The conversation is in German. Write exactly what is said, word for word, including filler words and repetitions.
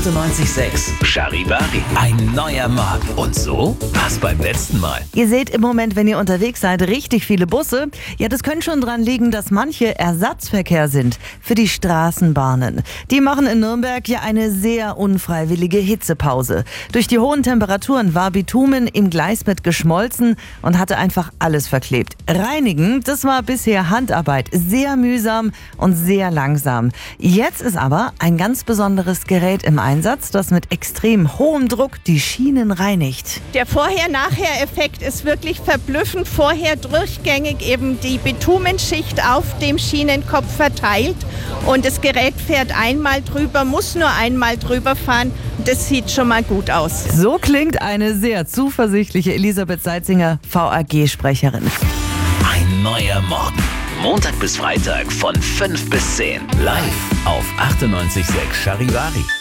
achtundneunzig Komma sechs Charivari. Ein neuer Morgen. Und so war's beim letzten Mal. Ihr seht im Moment, wenn ihr unterwegs seid, richtig viele Busse. Ja, das könnte schon dran liegen, dass manche Ersatzverkehr sind für die Straßenbahnen. Die machen in Nürnberg ja eine sehr unfreiwillige Hitzepause. Durch die hohen Temperaturen war Bitumen im Gleisbett geschmolzen und hatte einfach alles verklebt. Reinigen, das war bisher Handarbeit. Sehr mühsam und sehr langsam. Jetzt ist aber ein ganz besonderes Gerät im Einsatz, das mit extrem hohem Druck die Schienen reinigt. Der Vorher-Nachher-Effekt ist wirklich verblüffend. Vorher durchgängig eben die Bitumenschicht auf dem Schienenkopf verteilt und das Gerät fährt einmal drüber, muss nur einmal drüber fahren. Das sieht schon mal gut aus. So klingt eine sehr zuversichtliche Elisabeth Seitzinger, V A G-Sprecherin. Ein neuer Morgen. Montag bis Freitag von fünf bis zehn. Live auf achtundneunzig Komma sechs Charivari.